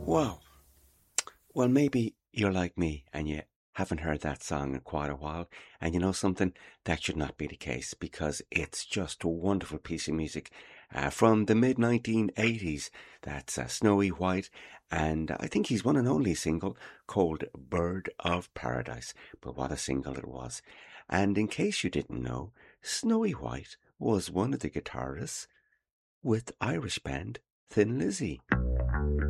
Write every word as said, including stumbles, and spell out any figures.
Wow. Well, maybe you're like me and you haven't heard that song in quite a while. And you know something? That should not be the case because it's just a wonderful piece of music uh, from the mid nineteen eighties. That's uh, Snowy White. And I think he's one and only single called Bird of Paradise. But what a single it was. And in case you didn't know, Snowy White was one of the guitarists with Irish band Thin Lizzy.